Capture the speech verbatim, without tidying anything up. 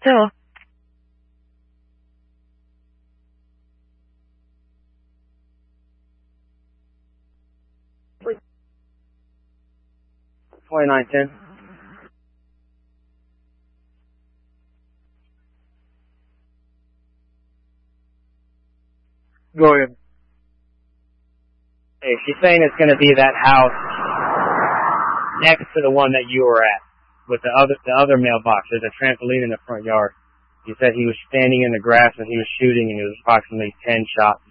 still. twenty-nine ten. Go ahead. Hey, she's saying it's going to be that house next to the one that you were at, with the other the other mailbox. There's a trampoline in the front yard. He said he was standing in the grass and he was shooting, and it was approximately ten shots.